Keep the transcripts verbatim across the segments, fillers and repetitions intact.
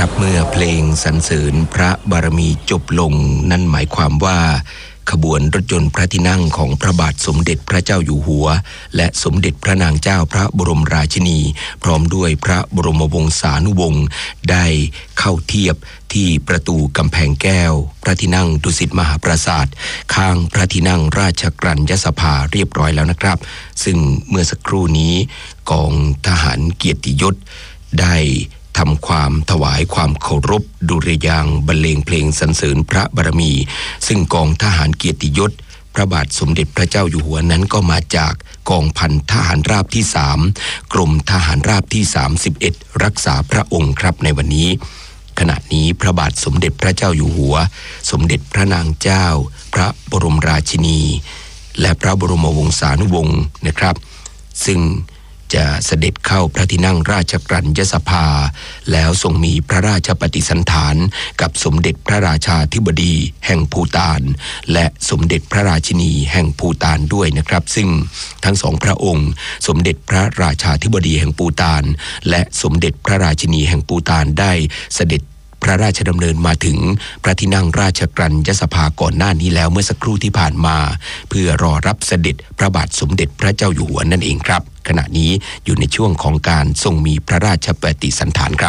ครับเมื่อเพลงสรรเสริญพระบารมีจบลงนั่นหมายความว่าขบวนรถยนต์พระที่นั่งของพระบาทสมเด็จพระเจ้าอยู่หัวและสมเด็จพระนางเจ้าพระบรมราชินีพร้อมด้วยพระบรมวงศานุวงศ์ได้เข้าเทียบที่ประตูกำแพงแก้วพระที่นั่งดุสิตมหาปราสาทข้างพระที่นั่งราชกรัญญสภาเรียบร้อยแล้วนะครับซึ่งเมื่อสักครู่นี้กองทหารเกียรติยศได้ทำความถวายความเคารพดุริยางค์บรรเลงเพลงสรรเสริญพระบารมีซึ่งกองทหารเกียรติยศพระบาทสมเด็จพระเจ้าอยู่หัวนั้นก็มาจากกองพันทหารราบที่สามกรมทหารราบที่สามสิบเอ็ดรักษาพระองค์ครับในวันนี้ขณะนี้พระบาทสมเด็จพระเจ้าอยู่หัวสมเด็จพระนางเจ้าพระบรมราชินีและพระบรมวงศานุวงศ์นะครับซึ่งจะเสด็จเข้าพระที่นั่งราชกรัญญสภาแล้วทรงมีพระราชปฏิสันถานกับสมเด็จพระราชาธิบดีแห่งภูฏานและสมเด็จพระราชินีแห่งภูฏานด้วยนะครับซึ่งทั้งสองพระองค์สมเด็จพระราชาธิบดีแห่งภูฏานและสมเด็จพระราชินีแห่งภูฏานได้เสด็จพระราชดำเนินมาถึงพระที่นั่งราชกรัญญสภาก่อนหน้านี้แล้วเมื่อสักครู่ที่ผ่านมาเพื่อรอรับเสด็จพระบาทสมเด็จพระเจ้าอยู่หัวนั่นเองครับขณะนี้อยู่ในช่วงของการทรงมีพระราชปฏิสันถานครับ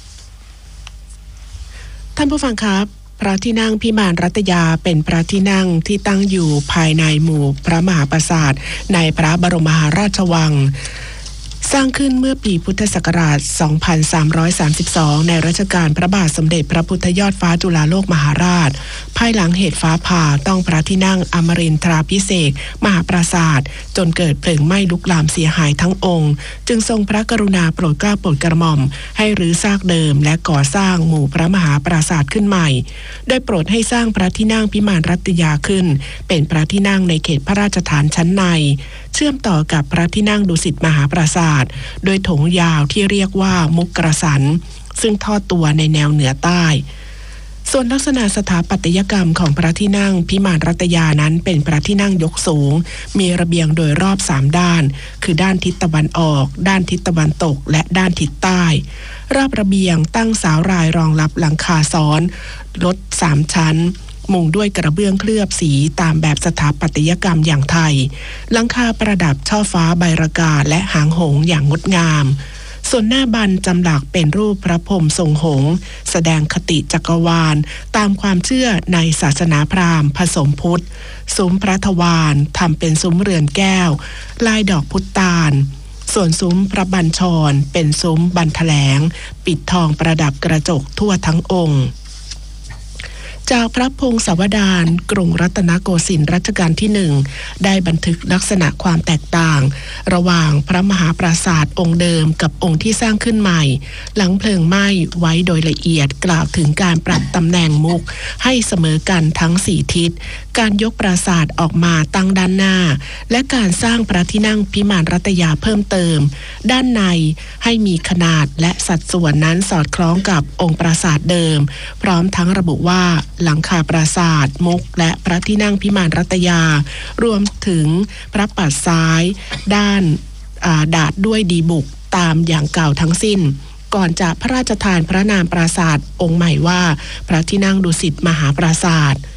ท่านผู้ฟังครับพระที่นั่งพิมานรัตยาเป็นพระที่นั่งที่ตั้งอยู่ภายในหมู่พระมหาปราสาทในพระบรมมหาราชวังสร้างขึ้นเมื่อปีพุทธศักราช สองพันสามร้อยสามสิบสอง ในรัชกาลพระบาทสมเด็จพระพุทธยอดฟ้าจุฬาโลกมหาราชภายหลังเหตุฟ้าผ่าต้องพระที่นั่งอมรินทราภิเษกมหาปราสาทจนเกิดเพลิงไหม้ลุกลามเสียหายทั้งองค์จึงทรงพระกรุณาโปรดเกล้าโปรดกระหม่อมให้รื้อซากเดิมและก่อสร้างหมู่พระมหาปราสาทขึ้นใหม่โดยโปรดให้สร้างพระที่นั่งพิมานรัตยาขึ้นเป็นพระที่นั่งในเขตพระราชฐานชั้นในเชื่อมต่อกับพระที่นั่งดุสิตมหาปราสาทโดยโถงยาวที่เรียกว่ามุกกระสันซึ่งทอดตัวในแนวเหนือใต้ส่วนลักษณะสถาปัตยกรรมของพระที่นั่งพิมานรัตยานั้นเป็นพระที่นั่งยกสูงมีระเบียงโดยรอบสามด้านคือด้านทิศตะวันออกด้านทิศตะวันตกและด้านทิศใต้รอบระเบียงตั้งเสารายรองรับหลังคาซ้อนรถสามชั้นมุงด้วยกระเบื้องเคลือบสีตามแบบสถาปัตยกรรมอย่างไทยหลังคาประดับช่อฟ้าใบระกาและหางหงส์อย่างงดงามส่วนหน้าบันจำหลักเป็นรูปพระพรหมทรงหงส์แสดงคติจักรวาลตามความเชื่อในศาสนาพราหมณ์ผสมพุทธซุ้มพระทวารทำเป็นซุ้มเรือนแก้วลายดอกพุตาลส่วนซุ้มพระบัญชรเป็นซุ้มบันแถลงปิดทองประดับกระจกทั่วทั้งองค์จากพระพงศาวดารกรุงรัตนโกสินทร์รัชกาลที่หนึ่งได้บันทึกลักษณะความแตกต่างระหว่างพระมหาปราสาทองค์เดิมกับองค์ที่สร้างขึ้นใหม่หลังเพลิงไหม้ไว้โดยละเอียดกล่าวถึงการปรับตำแหน่งมุกให้เสมอกันทั้งสี่ทิศการยกปราสาทออกมาตั้งด้านหน้าและการสร้างพระที่นั่งพิมานรัตยาเพิ่มเติมด้านในให้มีขนาดและสัดส่วนนั้นสอดคล้องกับองค์ปราสาทเดิมพร้อมทั้งระบุว่าหลังคาปราสาทมุกและพระที่นั่งพิมานรัตยารวมถึงพระปัดซ้ายด้านดาดด้วยดีบุกตามอย่างเก่าทั้งสิ้นก่อนจะพระราชทานพระนามปราสาทองค์ใหม่ว่าพระที่นั่งดุสิตมหาปราสาท